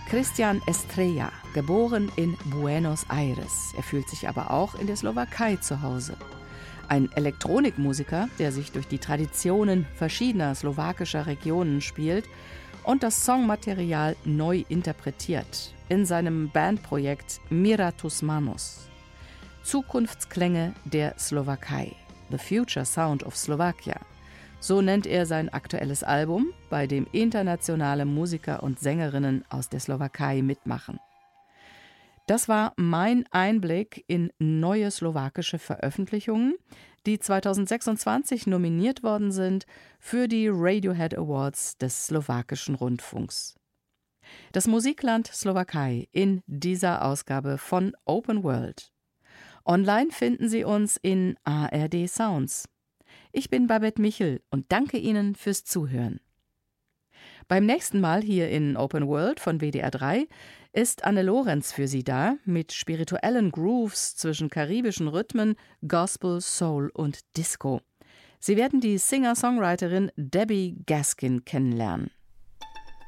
Christian Estrella, geboren in Buenos Aires. Er fühlt sich aber auch in der Slowakei zu Hause. Ein Elektronikmusiker, der sich durch die Traditionen verschiedener slowakischer Regionen spielt und das Songmaterial neu interpretiert in seinem Bandprojekt Mira tus manos. Zukunftsklänge der Slowakei, The Future Sound of Slovakia. So nennt er sein aktuelles Album, bei dem internationale Musiker und Sängerinnen aus der Slowakei mitmachen. Das war mein Einblick in neue slowakische Veröffentlichungen, die 2026 nominiert worden sind für die Radiohead Awards des slowakischen Rundfunks. Das Musikland Slowakei in dieser Ausgabe von Open World. Online finden Sie uns in ARD Sounds. Ich bin Babette Michel und danke Ihnen fürs Zuhören. Beim nächsten Mal hier in Open World von WDR 3 ist Anne Lorenz für Sie da mit spirituellen Grooves zwischen karibischen Rhythmen, Gospel, Soul und Disco. Sie werden die Singer-Songwriterin Debbie Gaskin kennenlernen.